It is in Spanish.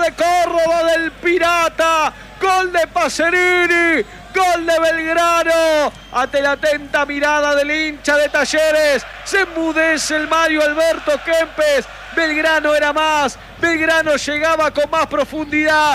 de Córdoba del Pirata. Gol de Pacerini. Gol de Belgrano. Ante la atenta mirada del hincha de Talleres, se enmudece el Mario Alberto Kempes. Belgrano era más. Belgrano llegaba con más profundidad.